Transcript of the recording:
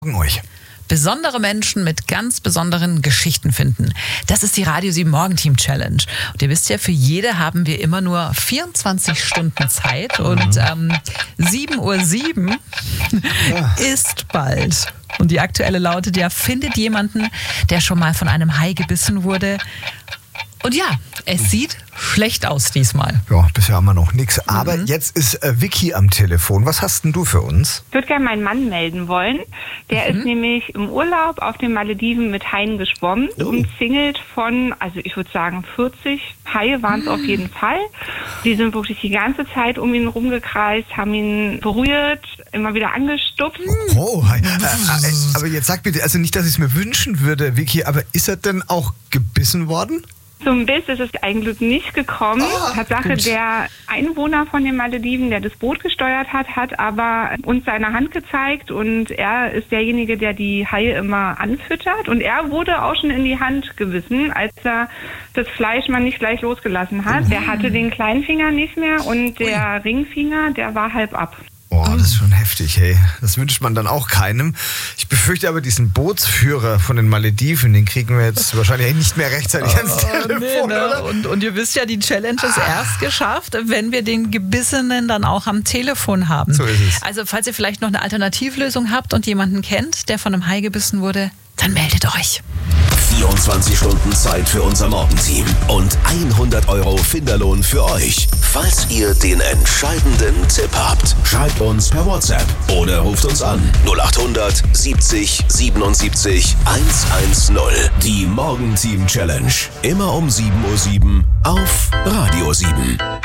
Euch. Besondere Menschen mit ganz besonderen Geschichten finden. Das ist die Radio 7 Morgenteam Challenge. Und ihr wisst ja, für jede haben wir immer nur 24 Stunden Zeit. Und 7:07 Uhr ist bald. Und die aktuelle lautet ja, findet jemanden, der schon mal von einem Hai gebissen wurde. Und ja, es sieht schlecht aus diesmal. Ja, bisher haben wir noch nichts. Aber jetzt ist Vicky am Telefon. Was hast denn du für uns? Ich würde gerne meinen Mann melden wollen. Der ist nämlich im Urlaub auf den Malediven mit Haien geschwommen, umzingelt von, also ich würde sagen 40 Haie waren es auf jeden Fall. Die sind wirklich die ganze Zeit um ihn rumgekreist, haben ihn berührt, immer wieder angestupft. Oh, aber jetzt sag bitte, also nicht, dass ich es mir wünschen würde, Vicky, aber ist er denn auch gebissen worden? Zum Biss ist es eigentlich nicht gekommen. Tatsache, der Einwohner von den Malediven, der das Boot gesteuert hat, hat aber uns seine Hand gezeigt und er ist derjenige, der die Haie immer anfüttert und er wurde auch schon in die Hand gebissen, als er das Fleisch mal nicht gleich losgelassen hat. Der hatte den kleinen Finger nicht mehr und der Ringfinger, der war halb ab. Oh, das ist schon heftig, hey. Das wünscht man dann auch keinem. Ich befürchte aber, diesen Bootsführer von den Malediven, den kriegen wir jetzt wahrscheinlich nicht mehr rechtzeitig ans Telefon, oder? Und ihr wisst ja, die Challenge ist erst geschafft, wenn wir den Gebissenen dann auch am Telefon haben. So ist es. Also falls ihr vielleicht noch eine Alternativlösung habt und jemanden kennt, der von einem Hai gebissen wurde, dann meldet euch. 24 Stunden Zeit für unser Morgenteam und 100 € Finderlohn für euch. Falls ihr den entscheidenden Tipp habt, schreibt uns per WhatsApp oder ruft uns an 0800 70 77 110. Die Morgenteam Challenge. Immer um 7:07 Uhr auf Radio 7.